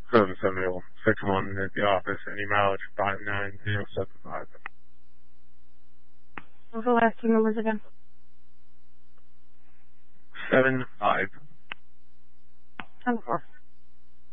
77061 at the office, and your mileage 59075. What were the last two numbers again? 75. 10-4.